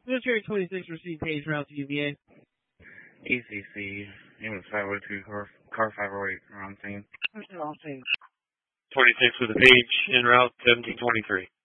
Military 26 received page route to UVA. ECC, unit 502, car 508, wrong scene. 26 with a page, en route 1723.